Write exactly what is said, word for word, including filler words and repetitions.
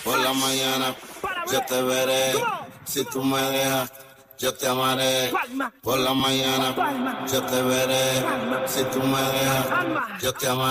Por la mañana yo te veré. Si tú me dejas, yo te amaré. Por la mañana yo te veré. Si tú me dejas, yo te amaré.